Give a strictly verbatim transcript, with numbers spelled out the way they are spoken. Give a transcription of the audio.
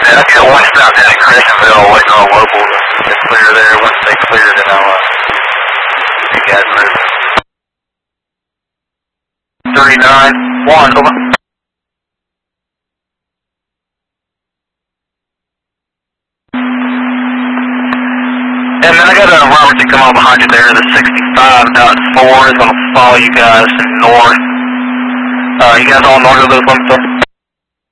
I got one stop down in Crescentville waiting on local to clear there. Once they clear, then I'll, uh, you guys move. three nine one, over. And then I got a Robertson come on behind you there. The sixty-five dot four is going to follow you guys north. Uh, you guys all north of those limits?